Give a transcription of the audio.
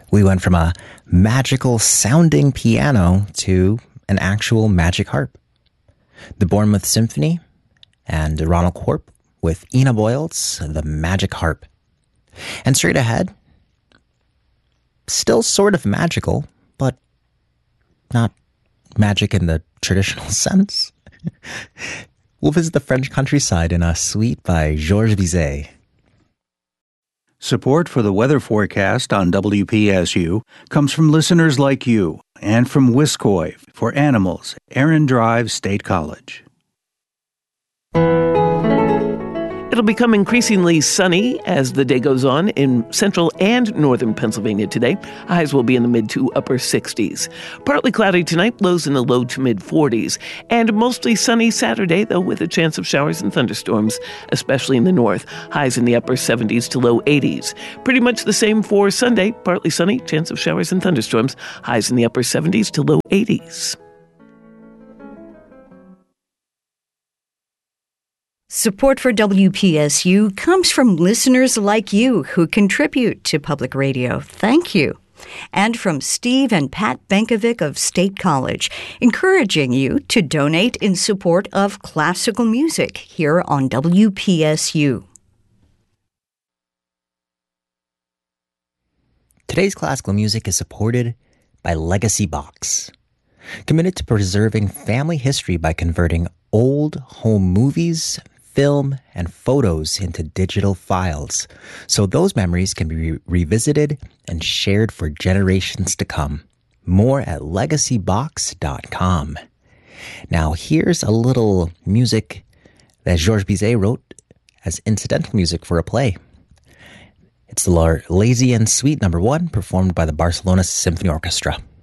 We went from a magical sounding piano to an actual magic harp. The Bournemouth Symphony and Ronald Corp with Ina Boyle's The Magic Harp. And straight ahead, still sort of magical, but not magic in the traditional sense. We'll visit the French countryside in a suite by Georges Bizet. Support for the weather forecast on WPSU comes from listeners like you and from Wiscoy for Animals, Aaron Drive State College. It'll become increasingly sunny as the day goes on in central and northern Pennsylvania today. Highs will be in the mid to upper 60s. Partly cloudy tonight, lows in the low to mid 40s. And mostly sunny Saturday, though with a chance of showers and thunderstorms, especially in the north. Highs in the upper 70s to low 80s. Pretty much the same for Sunday. Partly sunny, chance of showers and thunderstorms. Highs in the upper 70s to low 80s. Support for WPSU comes from listeners like you who contribute to public radio. Thank you. And from Steve and Pat Benkovic of State College, encouraging you to donate in support of classical music here on WPSU. Today's classical music is supported by Legacy Box, committed to preserving family history by converting old home movies, film, and photos into digital files, so those memories can be revisited and shared for generations to come. More at legacybox.com. Now, here's a little music that Georges Bizet wrote as incidental music for a play. It's the L'Arlésienne Suite No. 1, performed by the Barcelona Symphony Orchestra.